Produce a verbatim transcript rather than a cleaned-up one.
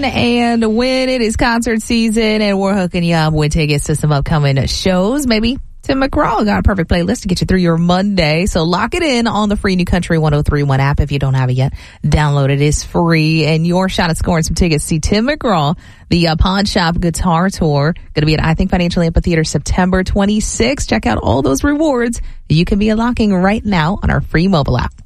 and when it is concert season and we're hooking you up with tickets to some upcoming shows, maybe Tim McGraw got a perfect playlist to get you through your Monday. So lock it in on the free New Country one oh three point one app. If you don't have it yet, download it. It's free. And your shot at scoring some tickets. See Tim McGraw, the uh, Pawn Shop Guitar Tour. Going to be at I Think Financial Amphitheater September twenty-sixth. Check out all those rewards that you can be unlocking right now on our free mobile app.